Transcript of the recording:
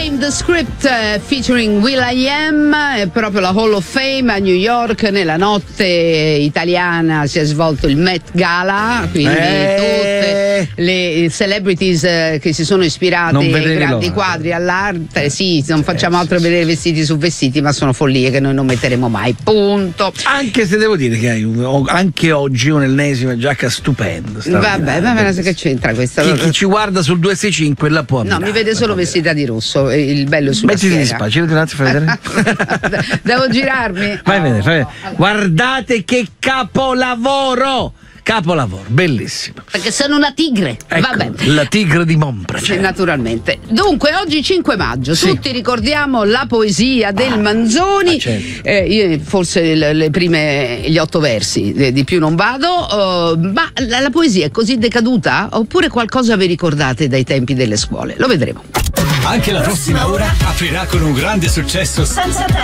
Flame the Script featuring will.i.am, è proprio la Hall of Fame a New York. Nella notte italiana si è svolto il Met Gala, quindi tutte le celebrities che si sono ispirate ai grandi quadri, all'arte. Sì, non facciamo altro che vedere vestiti su vestiti, ma sono follie che noi non metteremo mai, punto. Anche se devo dire che hai anche oggi un'ennesima giacca stupenda. Vabbè, ma che c'entra questa? Chi ci guarda sul 265 la può ammirare. No, mi vede solo vestita di rosso, il bello sulla schiena. Mettiti schiena. di spazio, grazie, fai vedere. Devo girarmi? Fai vedere. Guardate che capolavoro! Capolavoro, bellissimo. Perché sono una tigre. Ecco, vabbè. La tigre di Montprecer. Sì, naturalmente. Dunque, oggi 5 maggio, sì. Tutti ricordiamo la poesia del Manzoni. Certo. Io forse gli 8 versi, di più non vado. Ma la poesia è così decaduta? Oppure qualcosa vi ricordate dai tempi delle scuole? Lo vedremo. Anche la prossima ora aprirà con un grande successo senza